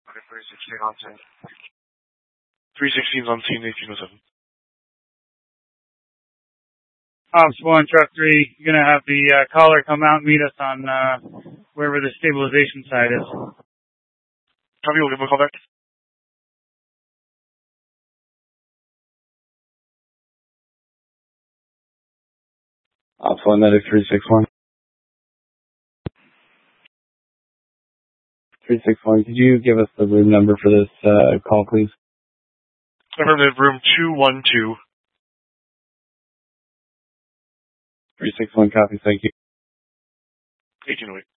Okay, 316 on scene. 316's on scene, 1807. Ops 1, Truck 3, you're going to have the caller come out and meet us on wherever the stabilization site is. Copy, we'll give him a call back. Ops 1, medic 361. 361, could you give us the room number for this call, please? Affirmative, room 212. 361, copy, thank you. 1808.